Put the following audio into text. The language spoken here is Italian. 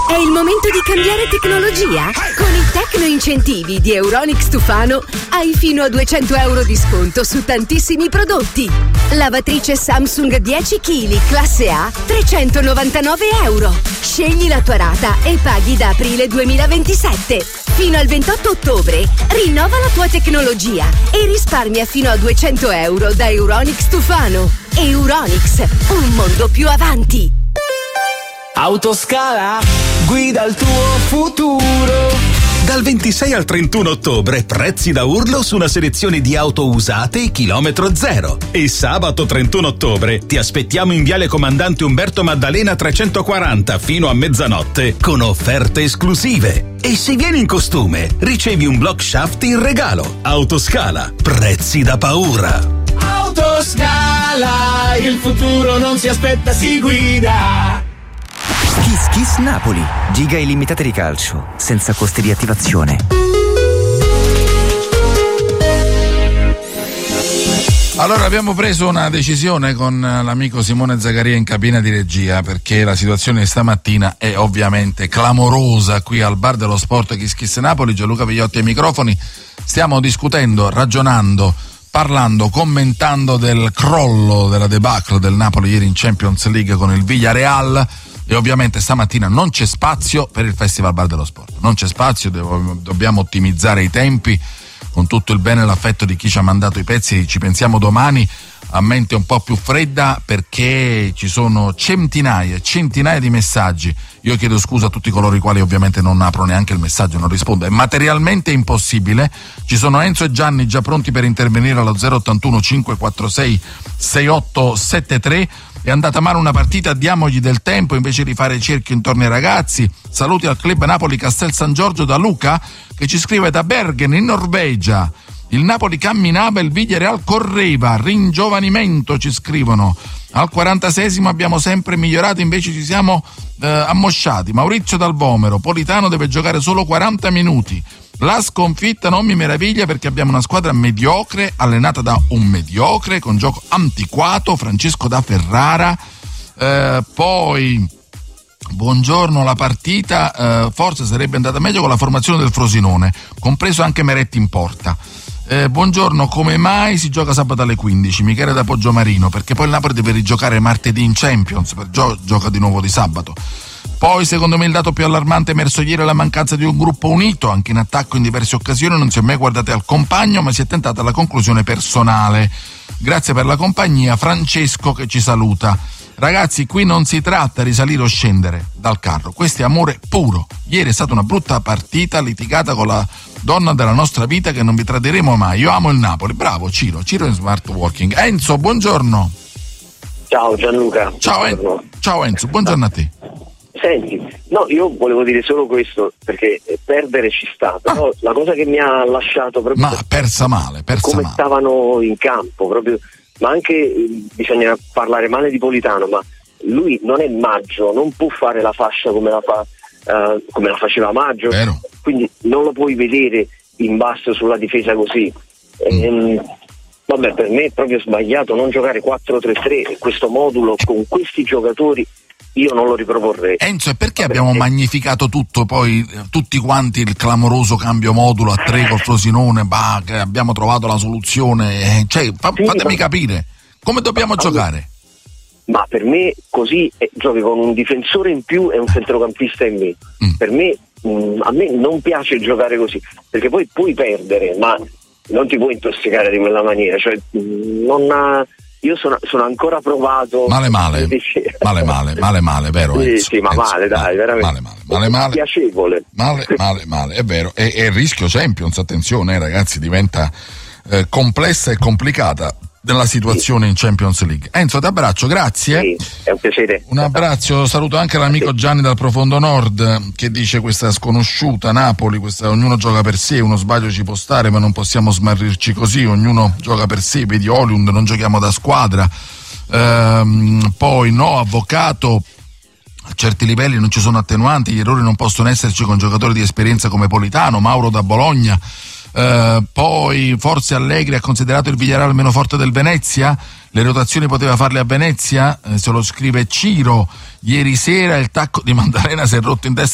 È il momento di cambiare tecnologia? Con i Tecno Incentivi di Euronics Tufano hai fino a 200 euro di sconto su tantissimi prodotti. Lavatrice Samsung 10 kg classe A, 399 euro. Scegli la tua rata e paghi da aprile 2027. Fino al 28 ottobre rinnova la tua tecnologia e risparmia fino a 200 euro da Euronics Tufano. Euronics, un mondo più avanti. Autoscala, guida il tuo futuro. Dal 26 al 31 ottobre prezzi da urlo su una selezione di auto usate chilometro zero. E sabato 31 ottobre ti aspettiamo in Viale Comandante Umberto Maddalena 340 fino a mezzanotte con offerte esclusive. E se vieni in costume ricevi un block shaft in regalo. Autoscala, prezzi da paura. Autoscala, il futuro non si aspetta, si guida. Kiss Kiss Napoli, giga illimitate di calcio, senza costi di attivazione. Allora abbiamo preso una decisione con l'amico Simone Zaccaria in cabina di regia, perché la situazione stamattina è ovviamente clamorosa qui al Bar dello Sport Kiss Kiss Napoli. Gianluca Vigliotti ai microfoni. Stiamo discutendo, ragionando, parlando, commentando del crollo, della debacle del Napoli ieri in Champions League con il Villarreal. E ovviamente stamattina non c'è spazio per il Festival Bar dello Sport, non c'è spazio, dobbiamo ottimizzare i tempi, con tutto il bene e l'affetto di chi ci ha mandato i pezzi. Ci pensiamo domani a mente un po' più fredda, perché ci sono centinaia e centinaia di messaggi. Io chiedo scusa a tutti coloro i quali ovviamente non apro neanche il messaggio, non rispondo, è materialmente impossibile. Ci sono Enzo e Gianni già pronti per intervenire allo 081 546 6873. È andata male una partita, diamogli del tempo invece di fare cerchio intorno ai ragazzi. Saluti al Club Napoli Castel San Giorgio da Luca, che ci scrive da Bergen in Norvegia. Il Napoli camminava, il Villarreal correva, ringiovanimento ci scrivono. Al 46esimo abbiamo sempre migliorato, invece ci siamo ammosciati. Maurizio Dal Vomero, Politano deve giocare solo 40 minuti. La sconfitta non mi meraviglia, perché abbiamo una squadra mediocre, allenata da un mediocre, con gioco antiquato. Francesco da Ferrara. Poi buongiorno, la partita forse sarebbe andata meglio con la formazione del Frosinone, compreso anche Meretti in porta. Buongiorno, come mai si gioca sabato alle 15? Michele da Poggiomarino, perché poi il Napoli deve rigiocare martedì in Champions, gioca di nuovo di sabato. Poi secondo me il dato più allarmante emerso ieri è la mancanza di un gruppo unito. Anche in attacco in diverse occasioni non si è mai guardati al compagno, ma si è tentata la conclusione personale. Grazie per la compagnia, Francesco che ci saluta. Ragazzi, qui non si tratta di salire o scendere dal carro, questo è amore puro. Ieri è stata una brutta partita, litigata con la donna della nostra vita, che non vi tradiremo mai. Io amo il Napoli. Bravo Ciro in smart working. Enzo, buongiorno. Ciao Gianluca. Ciao Enzo, buongiorno a te. Senti, no, io volevo dire solo questo, perché perdere ci sta, però la cosa che mi ha lasciato proprio... Ma persa male. Come stavano in campo, proprio, ma anche bisogna parlare male di Politano, ma lui non è Maggio, non può fare la fascia come la faceva Maggio. Vero. Quindi non lo puoi vedere in basso sulla difesa così. Vabbè, per me è proprio sbagliato non giocare 4-3-3, questo modulo con questi giocatori io non lo riproporrei. Enzo, e perché abbiamo magnificato tutto, poi tutti quanti, il clamoroso cambio modulo a 3 col Frosinone, che abbiamo trovato la soluzione, fatemi capire come dobbiamo giocare. Ma per me così giochi con un difensore in più e un centrocampista in meno. Per me, a me non piace giocare così, perché poi puoi perdere, ma non ti puoi intossicare di quella maniera, cioè io sono ancora provato male, vero? Sì, ma male, dai, veramente male, piacevole, male, è vero, e il rischio Champions, attenzione ragazzi, diventa complessa e complicata della situazione in Champions League. Enzo, ti abbraccio, grazie. Sì, è un piacere. Un abbraccio, saluto anche l'amico Gianni dal Profondo Nord, che dice: questa sconosciuta Napoli, ognuno gioca per sé, uno sbaglio ci può stare, ma non possiamo smarrirci così, ognuno gioca per sé, vedi Oliund, non giochiamo da squadra. Poi no, avvocato, a certi livelli non ci sono attenuanti, gli errori non possono esserci con giocatori di esperienza come Politano. Mauro da Bologna. Poi forse Allegri ha considerato il Villarreal meno forte del Venezia, le rotazioni poteva farle a Venezia, se lo scrive Ciro. Ieri sera il tacco di Maddalena si è rotto in testa